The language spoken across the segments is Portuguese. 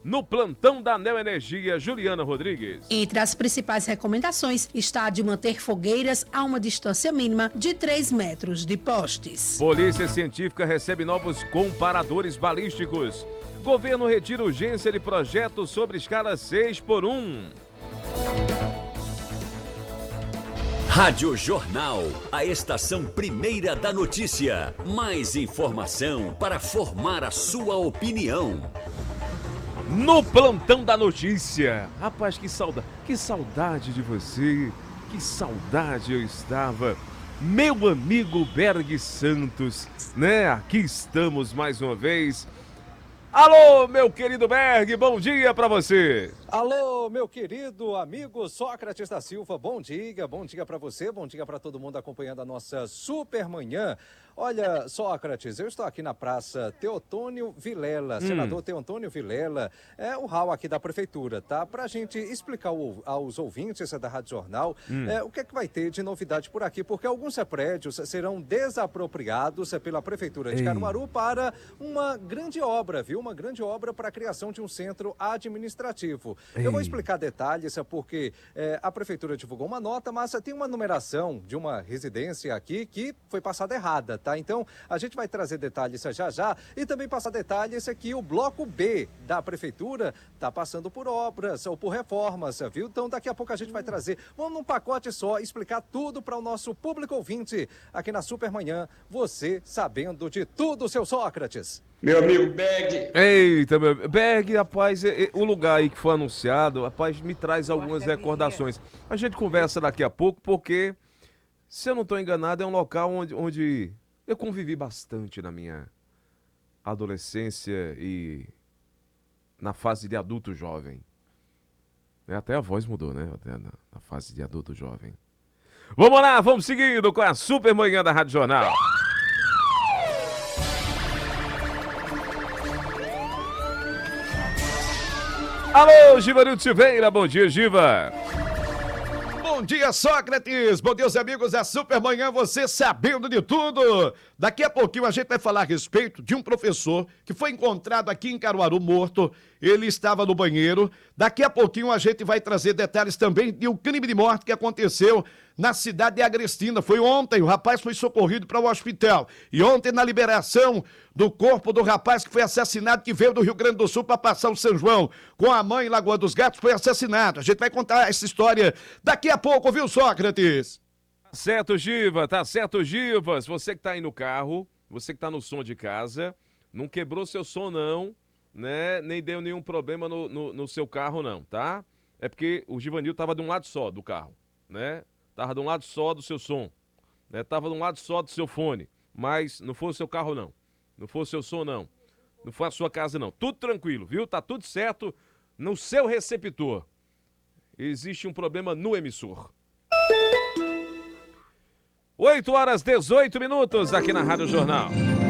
no plantão da Neoenergia, Juliana Rodrigues. Entre as principais recomendações está a de manter fogueiras a uma distância mínima de 3 metros de postes. Polícia Científica recebe novos comparadores balísticos. Governo retira urgência de projeto sobre escala 6x1. Rádio Jornal, a estação primeira da notícia. Mais informação para formar a sua opinião. No plantão da notícia. Rapaz, que saudade de você. Que saudade eu estava. Meu amigo Berg Santos, né? Aqui estamos mais uma vez. Alô, meu querido Berg, bom dia pra você. Alô, meu querido amigo Sócrates da Silva, bom dia para você, bom dia para todo mundo acompanhando a nossa super manhã. Olha, Sócrates, eu estou aqui na Praça Teotônio Vilela, senador Teotônio Vilela, é o hall aqui da prefeitura, tá? Pra gente explicar aos ouvintes da Rádio Jornal o que é que vai ter de novidade por aqui, porque alguns prédios serão desapropriados pela prefeitura de Caruaru para uma grande obra, viu? Uma grande obra para a criação de um centro administrativo. Eu vou explicar detalhes, porque a prefeitura divulgou uma nota, mas tem uma numeração de uma residência aqui que foi passada errada, tá? Então, a gente vai trazer detalhes já e também passar detalhes que o bloco B da prefeitura está passando por obras ou por reformas, viu? Então, daqui a pouco a gente vai trazer, vamos num pacote só, explicar tudo para o nosso público ouvinte aqui na Supermanhã, você sabendo de tudo, seu Sócrates. Meu amigo Berg. Eita, meu Berg, rapaz, o lugar aí que foi anunciado, rapaz, me traz algumas recordações. A gente conversa daqui a pouco, porque, se eu não estou enganado, é um local onde eu convivi bastante na minha adolescência e na fase de adulto jovem. Até a voz mudou, né? Até na fase de adulto jovem. Vamos lá, vamos seguindo com a Super Manhã da Rádio Jornal. Alô, Givanildo Silveira, bom dia, Giva. Bom dia, Sócrates. Bom dia, os amigos da Supermanhã, você sabendo de tudo. Daqui a pouquinho a gente vai falar a respeito de um professor que foi encontrado aqui em Caruaru morto. Ele estava no banheiro. Daqui a pouquinho a gente vai trazer detalhes também de um crime de morte que aconteceu na cidade de Agrestina. Foi ontem, o rapaz foi socorrido para o hospital. E ontem, na liberação do corpo do rapaz que foi assassinado, que veio do Rio Grande do Sul para passar o São João com a mãe em Lagoa dos Gatos, foi assassinado. A gente vai contar essa história daqui a pouco, viu, Sócrates? Tá certo, Givas. Você que tá aí no carro, você que tá no som de casa, não quebrou seu som não, né? Nem deu nenhum problema no seu carro não, tá? É porque o Givanil tava de um lado só do carro, né? Tava de um lado só do seu som, né? Tava de um lado só do seu fone, mas não foi o seu carro não, não foi o seu som não, não foi a sua casa não. Tudo tranquilo, viu? Tá tudo certo no seu receptor. Existe um problema no emissor. 8h18 aqui na Rádio Jornal.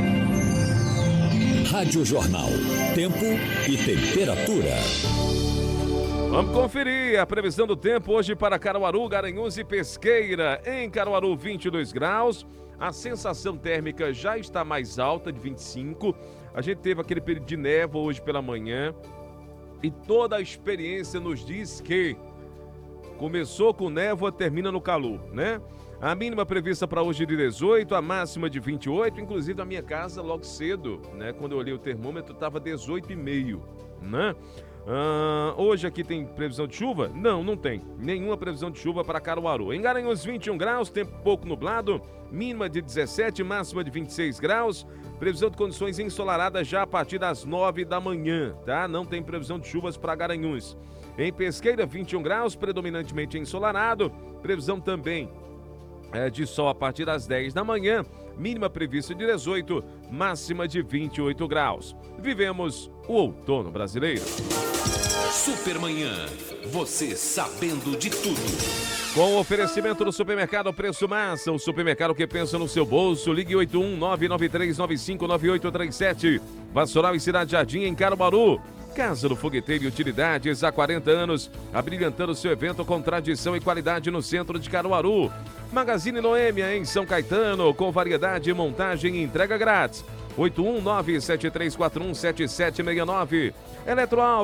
Rádio Jornal, tempo e temperatura. Vamos conferir a previsão do tempo hoje para Caruaru, Garanhuns e Pesqueira. Em Caruaru, 22 graus. A sensação térmica já está mais alta, de 25. A gente teve aquele período de névoa hoje pela manhã. E toda a experiência nos diz que começou com névoa, termina no calor, né? A mínima prevista para hoje de 18, a máxima de 28. Inclusive, na minha casa, logo cedo, né? Quando eu olhei o termômetro, estava 18,5, né? Hoje aqui tem previsão de chuva? Não tem. Nenhuma previsão de chuva para Caruaru. Em Garanhuns, 21 graus, tempo pouco nublado, mínima de 17, máxima de 26 graus. Previsão de condições ensolaradas já a partir das 9 da manhã, tá? Não tem previsão de chuvas para Garanhuns. Em Pesqueira, 21 graus, predominantemente ensolarado. Previsão também de sol a partir das 10 da manhã, mínima prevista de 18, máxima de 28 graus. Vivemos o outono brasileiro. Supermanhã, você sabendo de tudo. Com o oferecimento do Supermercado Preço Massa, o supermercado que pensa no seu bolso, ligue 81-99395-9837. Vassoural e Cidade Jardim, em Caruaru. Casa do Fogueteiro e Utilidades, há 40 anos, abrilhantando seu evento com tradição e qualidade no centro de Caruaru. Magazine Noêmia, em São Caetano, com variedade, montagem e entrega grátis. 81973417769.